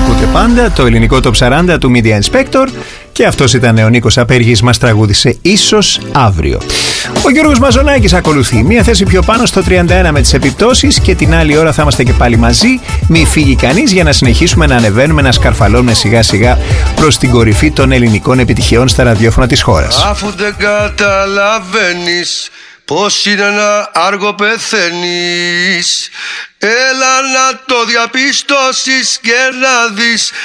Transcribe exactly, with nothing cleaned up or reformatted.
ακούτε πάντα, το ελληνικό Top σαράντα του Media Inspector, και αυτός ήταν ο Νίκος Απέργης, μας τραγούδισε «Ίσως αύριο». Ο Γιώργος Μαζονάκης ακολουθεί, μία θέση πιο πάνω στο τριάντα ένα με τις επιπτώσεις, και την άλλη ώρα θα είμαστε και πάλι μαζί. Μη φύγει κανείς, για να συνεχίσουμε να ανεβαίνουμε, να σκαρφαλώνουμε σιγά σιγά προς την κορυφή των ελληνικών επιτυχιών στα ραδιόφωνα της χώρας. Αφού δεν καταλαβαίνεις πως είναι να άργο πεθαίνεις, έλα να το διαπιστώσεις και να δεις